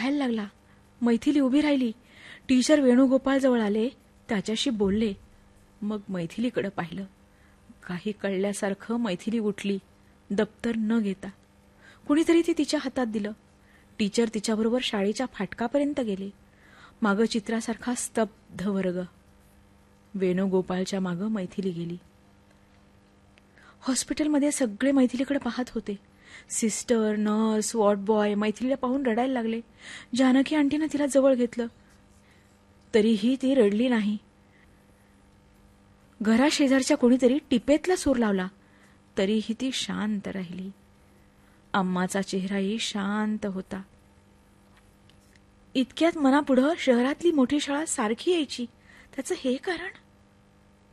पाहायला लागला. मैथिली उभी राहिली. टीचर वेणुगोपाळ जवळ आले, त्याच्याशी बोलले. मग मैथिलीकडे पाहिलं. काही कळल्यासारखं मैथिली उठली, दप्तर न घेता. कुणीतरी ती तिच्या हातात दिलं. टीचर तिच्याबरोबर शाळेच्या फाटकापर्यंत गेले. मागं चित्रासारखा स्तब्ध वर्ग. वेणुगोपाळच्या मागं मैथिली गेली. हॉस्पिटलमध्ये सगळे मैथिलीकडे पाहत होते. सिस्टर, नर्स, वॉर्ड बॉय मैथिलीला पाहून रडायला लागले. जानकी आंटीनं तिला जवळ घेतलं. तरीही ती रडली नाही. घराशेजारच्या कोणीतरी टिपेतला सूर लावला, तरीही ती शांत राहिली. अम्माचा चेहराही शांत होता. इतक्यात मनापुढं शहरातली मोठी शाळा सारखी यायची. त्याचं हे कारण?